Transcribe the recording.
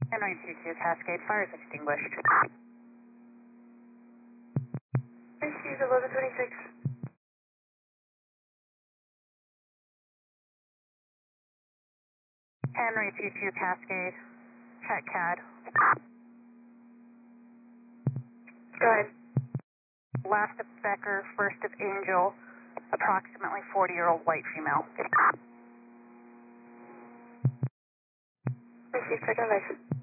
Henry 22 Cascade, fire is extinguished. Receive 1126. Henry 22 Cascade, check CAD. Go ahead. Last of Becker, first of Angel, approximately 40-year-old white female. Receive, check on license.